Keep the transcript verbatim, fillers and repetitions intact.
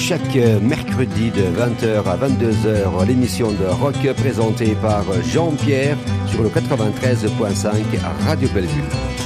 chaque mercredi de vingt heures à vingt-deux heures, l'émission de rock présentée par Jean-Pierre sur le quatre-vingt-treize point cinq Radio Bellevue.